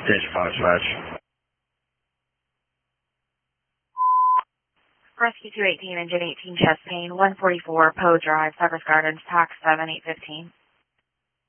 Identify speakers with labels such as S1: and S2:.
S1: Station 5 dispatch.
S2: Rescue 218, Engine 18, chest pain, 144, Poe Drive, Cypress Gardens, TAC 7, 815.